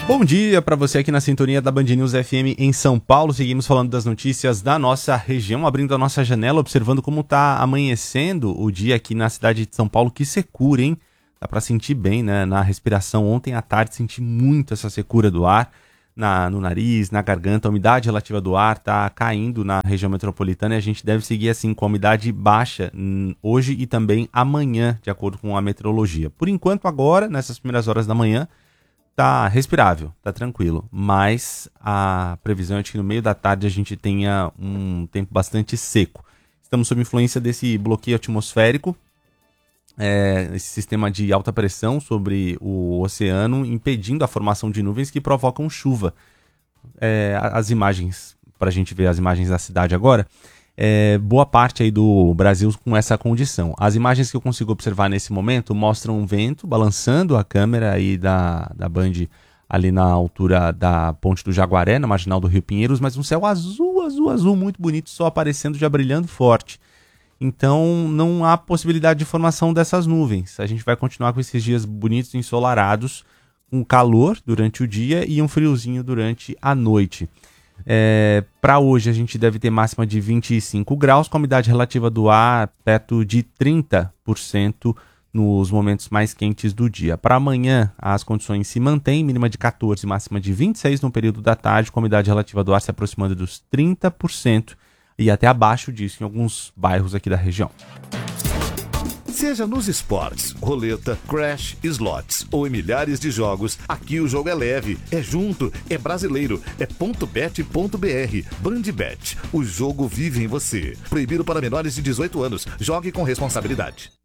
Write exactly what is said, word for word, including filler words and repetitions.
Bom dia para você aqui na sintonia da Band News F M em São Paulo. Seguimos falando das notícias da nossa região, abrindo a nossa janela, observando como está amanhecendo o dia aqui na cidade de São Paulo. Que secura, hein? Dá para sentir bem, né? Na respiração. Ontem à tarde senti muito essa secura do ar na, no nariz, na garganta. A umidade relativa do ar está caindo na região metropolitana e a gente deve seguir assim com a umidade baixa hum, hoje e também amanhã, de acordo com a meteorologia. Por enquanto, agora, nessas primeiras horas da manhã, tá respirável, tá tranquilo, mas a previsão é de que no meio da tarde a gente tenha um tempo bastante seco. Estamos sob influência desse bloqueio atmosférico, é, esse sistema de alta pressão sobre o oceano, impedindo a formação de nuvens que provocam chuva. É, as imagens, para a gente ver as imagens da cidade agora, é, boa parte aí do Brasil com essa condição. As imagens que eu consigo observar nesse momento mostram um vento balançando a câmera aí da, da Band ali na altura da Ponte do Jaguaré, na marginal do Rio Pinheiros, mas um céu azul, azul, azul, muito bonito, só aparecendo, já brilhando forte. Então não há possibilidade de formação dessas nuvens. A gente vai continuar com esses dias bonitos, ensolarados, com calor durante o dia e um friozinho durante a noite. É, para hoje a gente deve ter máxima de vinte e cinco graus, com a umidade relativa do ar perto de trinta por cento nos momentos mais quentes do dia. Para amanhã as condições se mantêm, mínima de quatorze, máxima de vinte e seis no período da tarde, com a umidade relativa do ar se aproximando dos trinta por cento e até abaixo disso em alguns bairros aqui da região. Seja nos esportes, roleta, crash, slots ou em milhares de jogos, aqui o jogo é leve, é junto, é brasileiro, é ponto bet ponto br. Bandbet, o jogo vive em você. Proibido para menores de dezoito anos. Jogue com responsabilidade.